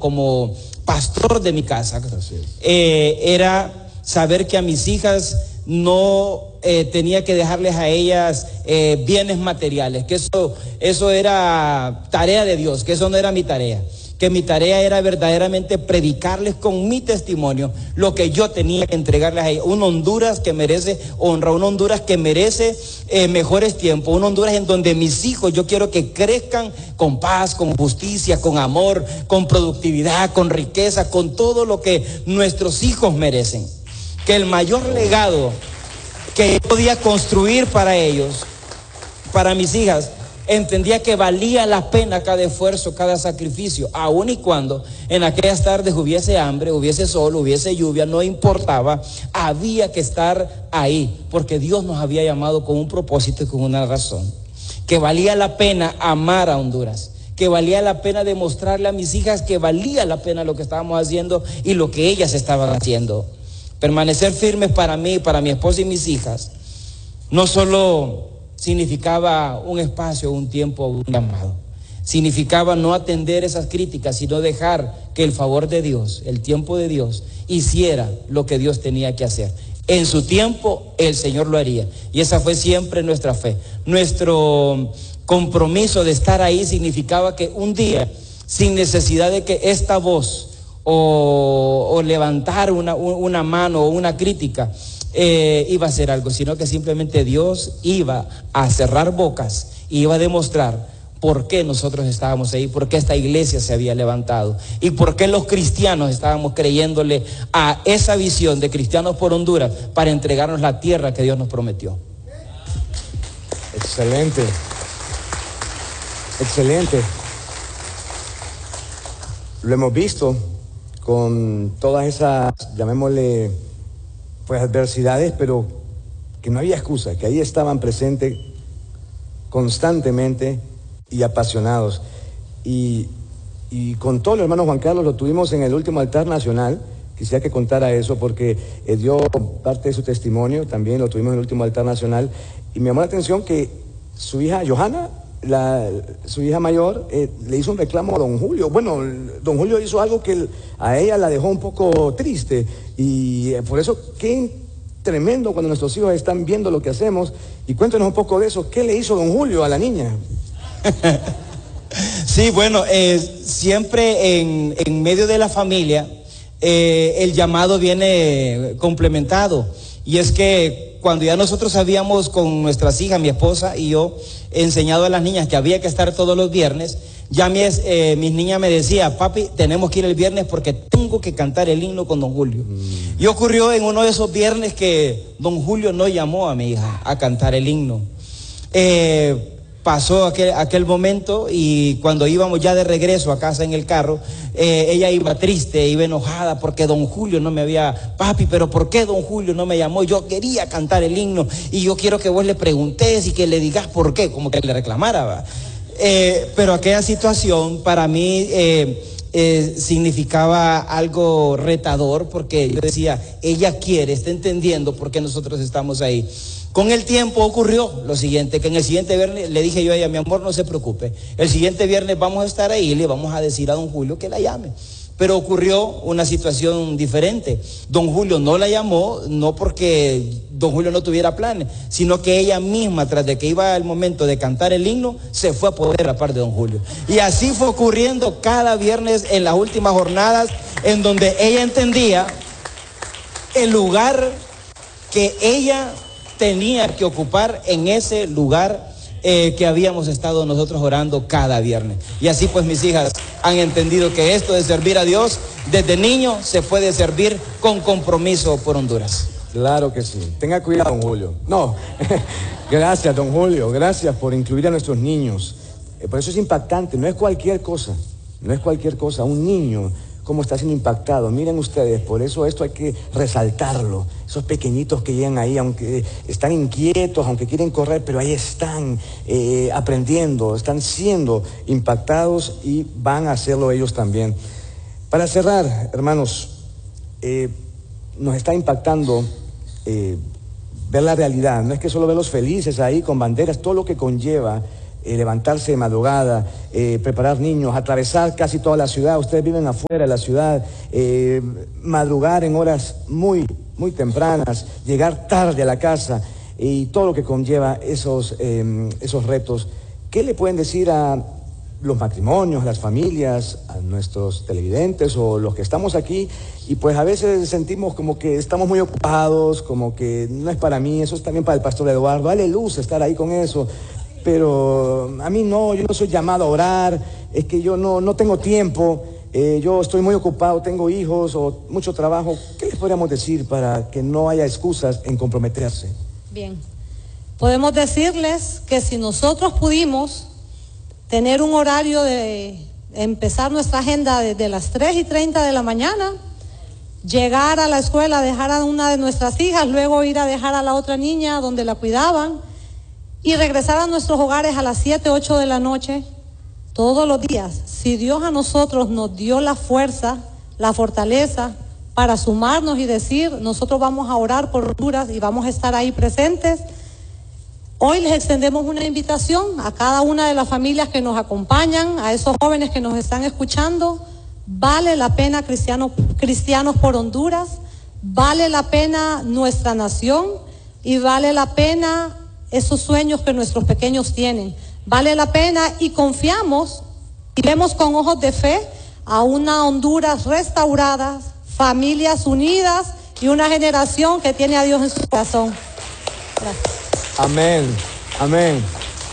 como pastor de mi casa, era saber que a mis hijas no tenía que dejarles a ellas bienes materiales, que eso era tarea de Dios, que eso no era mi tarea, que mi tarea era verdaderamente predicarles con mi testimonio lo que yo tenía que entregarles a ellas, un Honduras que merece honra, un Honduras que merece mejores tiempos, un Honduras en donde mis hijos yo quiero que crezcan con paz, con justicia, con amor, con productividad, con riqueza, con todo lo que nuestros hijos merecen. Que el mayor legado que yo podía construir para ellos, para mis hijas, entendía que valía la pena cada esfuerzo, cada sacrificio, aun y cuando en aquellas tardes hubiese hambre, hubiese sol, hubiese lluvia, no importaba, había que estar ahí, porque Dios nos había llamado con un propósito y con una razón, que valía la pena amar a Honduras, que valía la pena demostrarle a mis hijas que valía la pena lo que estábamos haciendo y lo que ellas estaban haciendo. Permanecer firmes para mí, para mi esposa y mis hijas, no solo significaba un espacio, un tiempo, un llamado. Significaba no atender esas críticas, sino dejar que el favor de Dios, el tiempo de Dios, hiciera lo que Dios tenía que hacer. En su tiempo, el Señor lo haría. Y esa fue siempre nuestra fe. Nuestro compromiso de estar ahí significaba que un día, sin necesidad de que esta voz o levantar una mano o una crítica iba a hacer algo, sino que simplemente Dios iba a cerrar bocas y iba a demostrar por qué nosotros estábamos ahí, por qué esta iglesia se había levantado y por qué los cristianos estábamos creyéndole a esa visión de Cristianos por Honduras para entregarnos la tierra que Dios nos prometió. Excelente, excelente. Lo hemos visto con todas esas, llamémosle, pues adversidades, pero que no había excusa, que ahí estaban presentes constantemente y apasionados. Y con todo el hermano Juan Carlos lo tuvimos en el último altar nacional. Quisiera que contara eso porque dio parte de su testimonio, también lo tuvimos en el último altar nacional. Y me llamó la atención que su hija Johanna, su hija mayor, le hizo un reclamo a don Julio. Bueno, don Julio hizo algo que a ella la dejó un poco triste y por eso qué tremendo cuando nuestros hijos están viendo lo que hacemos. Y cuéntenos un poco de eso. ¿Qué le hizo don Julio a la niña? Sí, bueno, siempre en medio de la familia el llamado viene complementado, y es que cuando ya nosotros habíamos con nuestras hijas, mi esposa y yo, enseñado a las niñas que había que estar todos los viernes, ya mis niñas me decían: papi, tenemos que ir el viernes porque tengo que cantar el himno con don Julio. Y ocurrió en uno de esos viernes que don Julio no llamó a mi hija a cantar el himno. Pasó aquel momento, y cuando íbamos ya de regreso a casa en el carro, ella iba triste, iba enojada porque don Julio no me había... Papi, pero ¿por qué don Julio no me llamó? Yo quería cantar el himno y yo quiero que vos le preguntes y que le digas por qué, como que le reclamara, ¿va? Pero aquella situación para mí significaba algo retador, porque yo decía, ella quiere, está entendiendo por qué nosotros estamos ahí. Con el tiempo ocurrió lo siguiente, que en el siguiente viernes le dije yo a ella: mi amor, no se preocupe, el siguiente viernes vamos a estar ahí y le vamos a decir a don Julio que la llame. Pero ocurrió una situación diferente. Don Julio no la llamó, no porque don Julio no tuviera planes, sino que ella misma, tras de que iba el momento de cantar el himno, se fue a poner a par de don Julio. Y así fue ocurriendo cada viernes en las últimas jornadas, en donde ella entendía el lugar que ella tenía que ocupar en ese lugar que habíamos estado nosotros orando cada viernes. Y así pues mis hijas han entendido que esto de servir a Dios desde niño se puede servir con compromiso por Honduras. Claro que sí. Tenga cuidado, don Julio. No, gracias, don Julio. Gracias por incluir a nuestros niños. Por eso es impactante. No es cualquier cosa. No es cualquier cosa. Un niño, cómo está siendo impactado. Miren ustedes, por eso esto hay que resaltarlo. Esos pequeñitos que llegan ahí, aunque están inquietos, aunque quieren correr, pero ahí están aprendiendo, están siendo impactados y van a hacerlo ellos también. Para cerrar, hermanos, nos está impactando ver la realidad. No es que solo verlos felices ahí con banderas, todo lo que conlleva levantarse de madrugada, preparar niños, atravesar casi toda la ciudad. Ustedes viven afuera de la ciudad, madrugar en horas muy tempranas, llegar tarde a la casa y todo lo que conlleva esos retos. ¿Qué le pueden decir a los matrimonios, las familias, a nuestros televidentes o los que estamos aquí? Y pues a veces sentimos como que estamos muy ocupados, como que no es para mí, eso es también para el pastor Eduardo. Dale luz estar ahí con eso. Pero a mí no, yo no soy llamado a orar, es que yo no tengo tiempo, yo estoy muy ocupado, tengo hijos o mucho trabajo. ¿Qué les podríamos decir para que no haya excusas en comprometerse? Bien, podemos decirles que si nosotros pudimos tener un horario de empezar nuestra agenda desde las 3:30 de la mañana, llegar a la escuela, dejar a una de nuestras hijas, luego ir a dejar a la otra niña donde la cuidaban, y regresar a nuestros hogares a las 7, 8 de la noche, todos los días. Si Dios a nosotros nos dio la fuerza, la fortaleza para sumarnos y decir, nosotros vamos a orar por Honduras y vamos a estar ahí presentes, hoy les extendemos una invitación a cada una de las familias que nos acompañan, a esos jóvenes que nos están escuchando. Vale la pena Cristianos por Honduras, vale la pena nuestra nación y vale la pena esos sueños que nuestros pequeños tienen. Vale la pena y confiamos y vemos con ojos de fe a una Honduras restaurada, familias unidas y una generación que tiene a Dios en su corazón. Gracias. Amén, amén.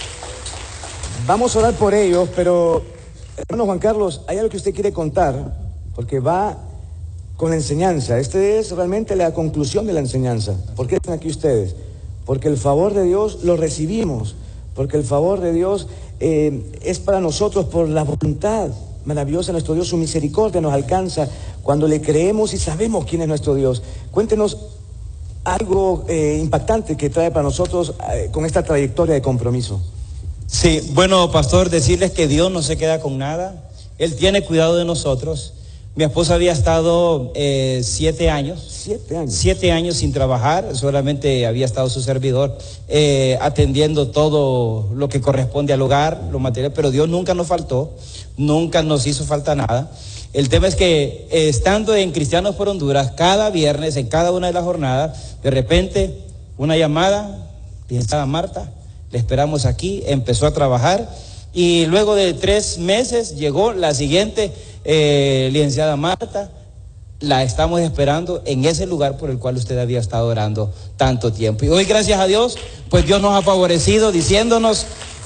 Vamos a orar por ellos, pero hermano Juan Carlos, hay algo que usted quiere contar, porque va con la enseñanza. Este es realmente la conclusión de la enseñanza. ¿Por qué están aquí ustedes? Porque el favor de Dios lo recibimos, porque el favor de Dios es para nosotros por la voluntad maravillosa de nuestro Dios. Su misericordia nos alcanza cuando le creemos y sabemos quién es nuestro Dios. Cuéntenos algo impactante que trae para nosotros con esta trayectoria de compromiso. Sí, bueno, pastor, decirles que Dios no se queda con nada. Él tiene cuidado de nosotros. Mi esposa había estado 7 años. 7 años. 7 años sin trabajar, solamente había estado su servidor atendiendo todo lo que corresponde al hogar, lo material, pero Dios nunca nos faltó, nunca nos hizo falta nada. El tema es que estando en Cristianos por Honduras, cada viernes, en cada una de las jornadas, de repente una llamada, licenciada Marta, le esperamos aquí, empezó a trabajar y luego de 3 meses llegó la siguiente licenciada Marta, la estamos esperando en ese lugar por el cual usted había estado orando tanto tiempo. Y hoy, gracias a Dios, pues Dios nos ha favorecido diciéndonos,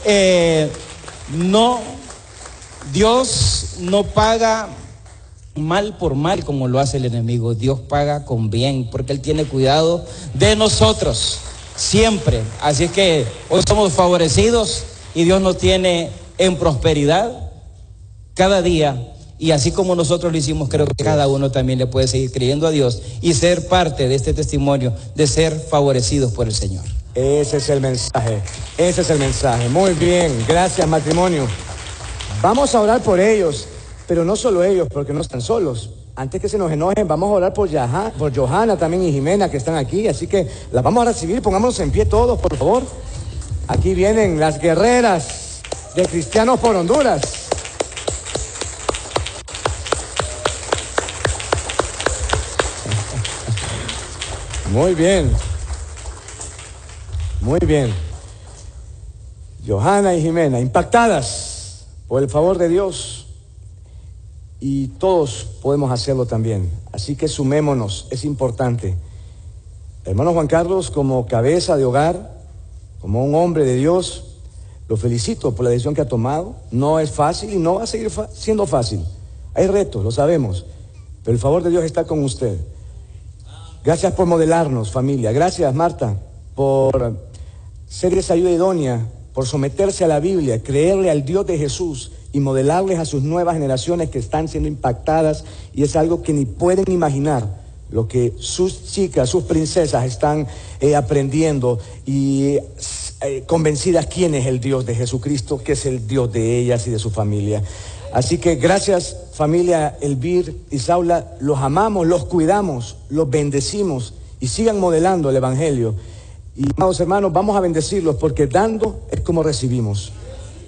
Dios no paga mal por mal como lo hace el enemigo. Dios paga con bien, porque Él tiene cuidado de nosotros siempre. Así es que hoy somos favorecidos y Dios nos tiene en prosperidad cada día. Y así como nosotros lo hicimos, creo que cada uno también le puede seguir creyendo a Dios y ser parte de este testimonio de ser favorecidos por el Señor. Ese es el mensaje, ese es el mensaje. Muy bien, gracias matrimonio. Vamos a orar por ellos, pero no solo ellos, porque no están solos. Antes que se nos enojen, vamos a orar por Johanna también y Jimena, que están aquí. Así que las vamos a recibir, pongámonos en pie todos, por favor. Aquí vienen las guerreras de Cristianos por Honduras. Muy bien. Muy bien. Johanna y Jimena, impactadas por el favor de Dios. Y todos podemos hacerlo también. Así que sumémonos, es importante. Hermano Juan Carlos, como cabeza de hogar, como un hombre de Dios, lo felicito por la decisión que ha tomado. No es fácil y no va a seguir siendo fácil. Hay retos, lo sabemos, pero el favor de Dios está con usted. Gracias por modelarnos, familia. Gracias, Marta, por ser esa ayuda idónea, por someterse a la Biblia, creerle al Dios de Jesús y modelarles a sus nuevas generaciones que están siendo impactadas, y es algo que ni pueden imaginar lo que sus chicas, sus princesas están aprendiendo y convencidas quién es el Dios de Jesucristo, que es el Dios de ellas y de su familia. Así que gracias, familia Elvir y Saula, los amamos, los cuidamos, los bendecimos y sigan modelando el Evangelio. Y amados hermanos, vamos a bendecirlos porque dando es como recibimos.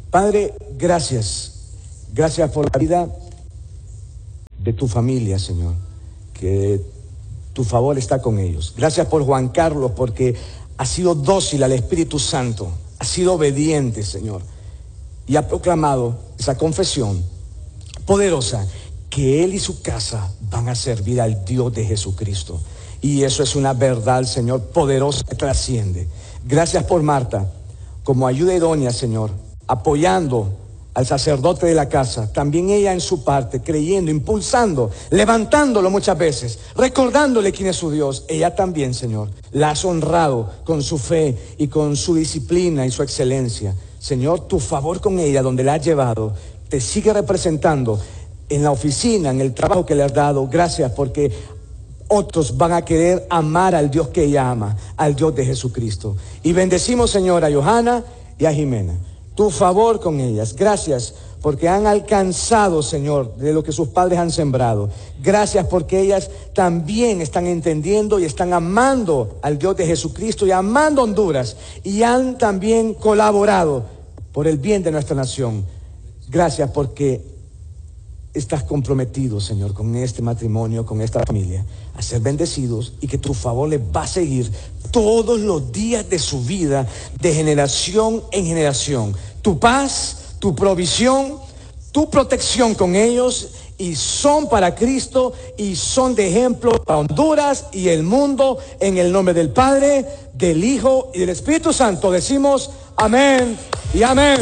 Padre, gracias. Gracias por la vida de tu familia, Señor. Que tu favor está con ellos. Gracias por Juan Carlos, porque ha sido dócil al Espíritu Santo. Ha sido obediente, Señor. Y ha proclamado esa confesión poderosa, que él y su casa van a servir al Dios de Jesucristo. Y eso es una verdad, Señor, poderosa que trasciende. Gracias por Marta, como ayuda idónea, Señor, apoyando al sacerdote de la casa, también ella en su parte, creyendo, impulsando, levantándolo muchas veces, recordándole quién es su Dios. Ella también, Señor, la has honrado con su fe y con su disciplina y su excelencia. Señor, tu favor con ella, donde la has llevado, te sigue representando en la oficina, en el trabajo que le has dado. Gracias, porque otros van a querer amar al Dios que ella ama, al Dios de Jesucristo. Y bendecimos, Señor, a Johanna y a Jimena. Tu favor con ellas. Gracias porque han alcanzado, Señor, de lo que sus padres han sembrado. Gracias porque ellas también están entendiendo y están amando al Dios de Jesucristo y amando Honduras, y han también colaborado por el bien de nuestra nación. Gracias porque estás comprometido, Señor, con este matrimonio, con esta familia, a ser bendecidos, y que tu favor les va a seguir todos los días de su vida, de generación en generación. Tu paz, tu provisión, tu protección con ellos, y son para Cristo y son de ejemplo para Honduras y el mundo. En el nombre del Padre, del Hijo y del Espíritu Santo decimos amén y amén.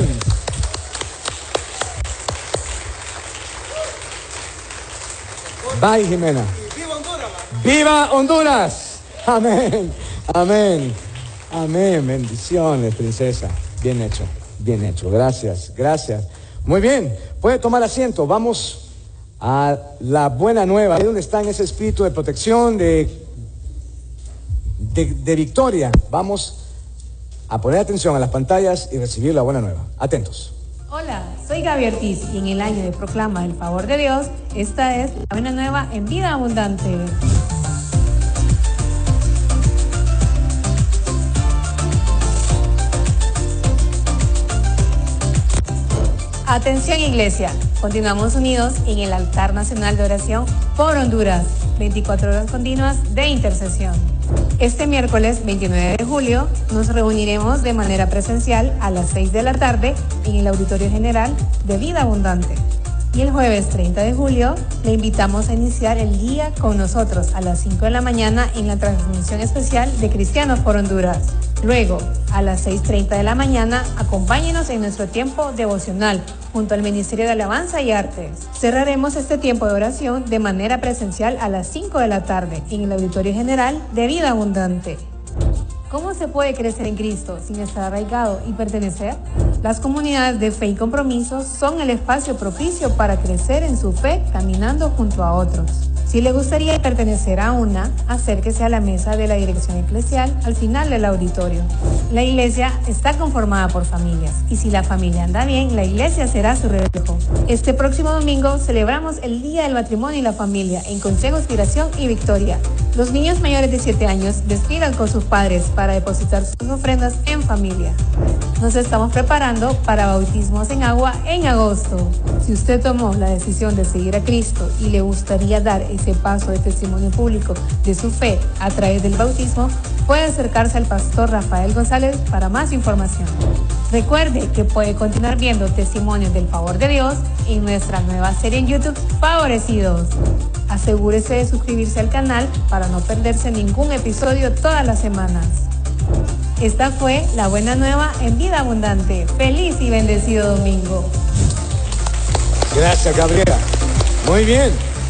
Bye, Jimena. ¡Viva Honduras! ¡Viva Honduras! Amén, amén, amén. Bendiciones, princesa. Bien hecho, bien hecho. Gracias, gracias. Muy bien, puede tomar asiento. Vamos a la buena nueva. Ahí donde está en ese espíritu de protección, de victoria. Vamos a poner atención a las pantallas y recibir la buena nueva. Atentos. Hola, soy Gaby Ortiz y en el año de Proclama el Favor de Dios, esta es la buena nueva en vida abundante. Atención, iglesia, continuamos unidos en el altar nacional de oración por Honduras, 24 horas continuas de intercesión. Este miércoles 29 de julio nos reuniremos de manera presencial a las 6 de la tarde en el Auditorio General de Vida Abundante. Y el jueves 30 de julio le invitamos a iniciar el día con nosotros a las 5 de la mañana en la transmisión especial de Cristianos por Honduras. Luego, a las 6:30 de la mañana, acompáñenos en nuestro tiempo devocional junto al Ministerio de Alabanza y Artes. Cerraremos este tiempo de oración de manera presencial a las 5 de la tarde en el Auditorio General de Vida Abundante. ¿Cómo se puede crecer en Cristo sin estar arraigado y pertenecer? Las comunidades de fe y compromiso son el espacio propicio para crecer en su fe caminando junto a otros. Si le gustaría pertenecer a una, acérquese a la mesa de la dirección eclesial al final del auditorio. La iglesia está conformada por familias, y si la familia anda bien, la iglesia será su reflejo. Este próximo domingo celebramos el Día del Matrimonio y la Familia en Consejo, Inspiración y Victoria. Los niños mayores de 7 años despidan con sus padres para depositar sus ofrendas en familia. Nos estamos preparando para bautismos en agua en agosto. Si usted tomó la decisión de seguir a Cristo y le gustaría dar ese paso de testimonio público de su fe a través del bautismo, puede acercarse al pastor Rafael González para más información. Recuerde que puede continuar viendo testimonios del favor de Dios en nuestra nueva serie en YouTube, Favorecidos. Asegúrese de suscribirse al canal para no perderse ningún episodio todas las semanas. Esta fue la buena nueva en Vida Abundante. Feliz y bendecido domingo. Gracias, Gabriela. Muy bien.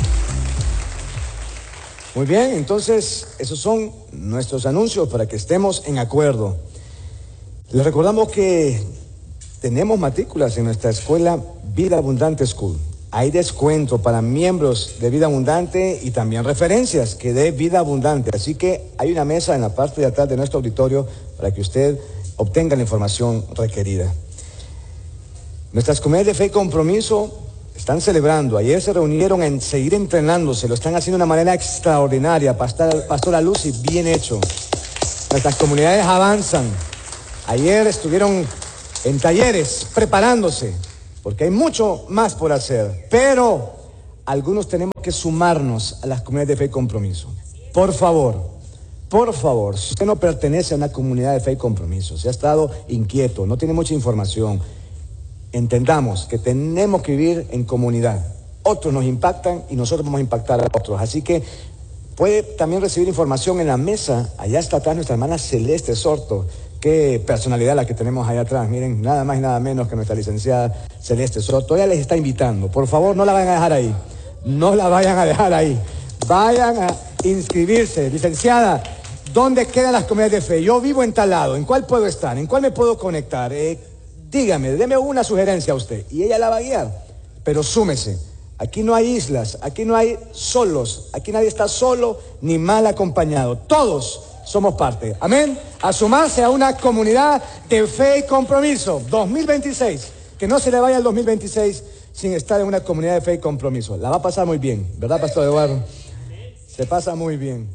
Muy bien, entonces esos son nuestros anuncios para que estemos en acuerdo. Les recordamos que tenemos matrículas en nuestra escuela Vida Abundante School. Hay descuento para miembros de Vida Abundante y también referencias que dé Vida Abundante. Así que hay una mesa en la parte de atrás de nuestro auditorio para que usted obtenga la información requerida. Nuestras comunidades de fe y compromiso están celebrando. Ayer se reunieron en seguir entrenándose. Lo están haciendo de una manera extraordinaria. Pastora Lucy, bien hecho. Nuestras comunidades avanzan. Ayer estuvieron en talleres, preparándose, porque hay mucho más por hacer, pero algunos tenemos que sumarnos a las comunidades de fe y compromiso. Por favor, si usted no pertenece a una comunidad de fe y compromiso, si ha estado inquieto, no tiene mucha información, entendamos que tenemos que vivir en comunidad. Otros nos impactan y nosotros vamos a impactar a otros. Así que puede también recibir información en la mesa. Allá está atrás nuestra hermana Celeste Sorto. Qué personalidad la que tenemos allá atrás. Miren, nada más y nada menos que nuestra licenciada Celeste Sorto. Ella les está invitando. Por favor, no la vayan a dejar ahí. No la vayan a dejar ahí. Vayan a inscribirse. Licenciada, ¿dónde quedan las comunidades de fe? Yo vivo en tal lado. ¿En cuál puedo estar? ¿En cuál me puedo conectar? Dígame, deme una sugerencia a usted. Y ella la va a guiar. Pero súmese. Aquí no hay islas, aquí no hay solos, aquí nadie está solo ni mal acompañado. Todos somos parte. Amén. A sumarse a una comunidad de fe y compromiso. 2026. Que no se le vaya el 2026 sin estar en una comunidad de fe y compromiso. La va a pasar muy bien, ¿verdad, Pastor Eduardo? Se pasa muy bien.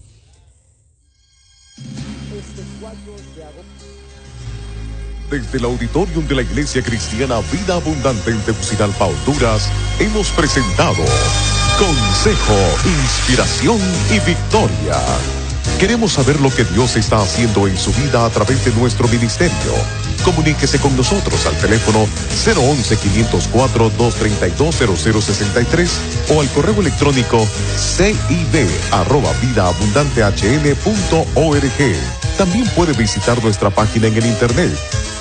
Desde el auditorium de la Iglesia Cristiana Vida Abundante en Tegucigalpa, Honduras, hemos presentado Consejo, Inspiración y Victoria. Queremos saber lo que Dios está haciendo en su vida a través de nuestro ministerio. Comuníquese con nosotros al teléfono 011-504-232-0063 o al correo electrónico cib@vidaabundantehn.org. También puede visitar nuestra página en el internet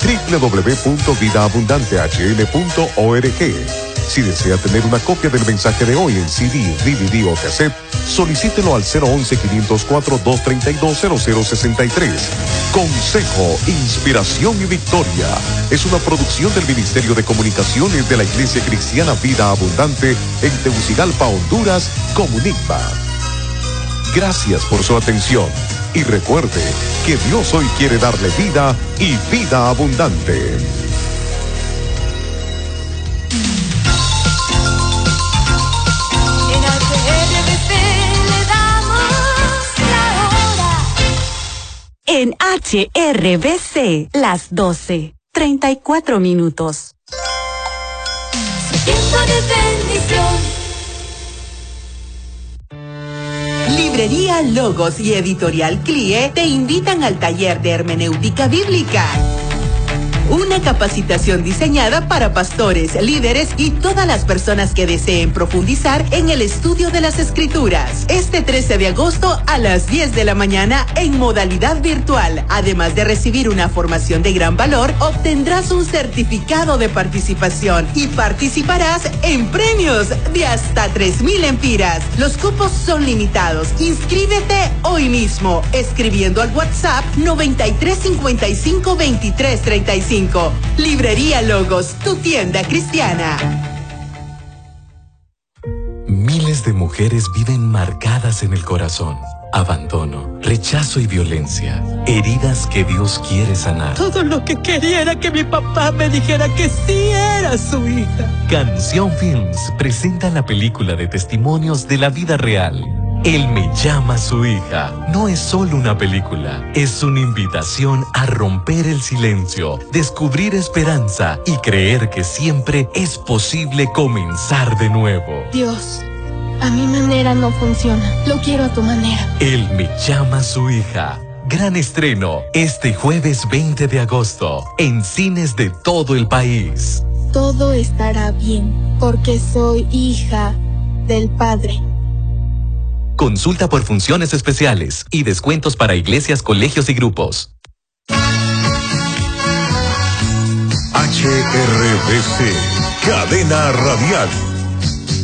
www.vidaabundantehn.org. Si desea tener una copia del mensaje de hoy en CD, DVD o cassette, solicítelo al 011-504-232-0063. Consejo, Inspiración y Victoria es una producción del Ministerio de Comunicaciones de la Iglesia Cristiana Vida Abundante en Tegucigalpa, Honduras, Comunicba. Gracias por su atención y recuerde que Dios hoy quiere darle vida y vida abundante. En HRBC, las 12:34 minutos. Tiempo de bendición. Librería Logos y Editorial CLIE te invitan al taller de hermenéutica bíblica. Una capacitación diseñada para pastores, líderes y todas las personas que deseen profundizar en el estudio de las Escrituras. Este 13 de agosto a las 10 de la mañana en modalidad virtual. Además de recibir una formación de gran valor, obtendrás un certificado de participación y participarás en premios de hasta 3,000 empiras. Los cupos son limitados. Inscríbete hoy mismo escribiendo al WhatsApp 9355-2335. Librería Logos, tu tienda cristiana. Miles de mujeres viven marcadas en el corazón. Abandono, rechazo y violencia. Heridas que Dios quiere sanar. Todo lo que quería era que mi papá me dijera que sí era su hija. Canción Films presenta la película de testimonios de la vida real. Él me llama su hija. No es solo una película, es una invitación a romper el silencio, descubrir esperanza y creer que siempre es posible comenzar de nuevo. Dios, a mi manera no funciona. Lo quiero a tu manera. Él me llama su hija. Gran estreno este jueves 20 de agosto en cines de todo el país. Todo estará bien porque soy hija del Padre. Consulta por funciones especiales y descuentos para iglesias, colegios y grupos. HRBC, Cadena Radial.